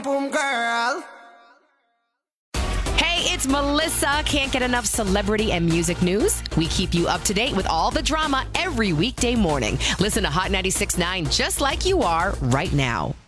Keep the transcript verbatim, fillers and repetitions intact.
Boom girl. Hey, it's Melissa. Can't get enough celebrity and music news? We keep you up to date with all the drama every weekday morning. Listen to Hot ninety-six point nine just like you are right now.